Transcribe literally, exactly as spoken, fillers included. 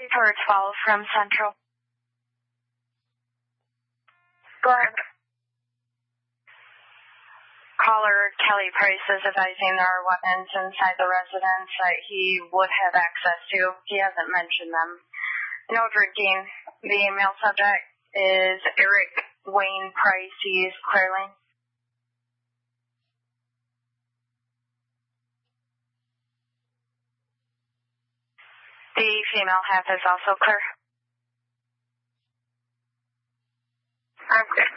Towards Fall from Central. Go ahead. Caller Kelly Price is advising there are weapons inside the residence that he would have access to. He hasn't mentioned them. No drinking. The email subject is Eric Wayne Price. He is clearly. The female half is also clear. Okay.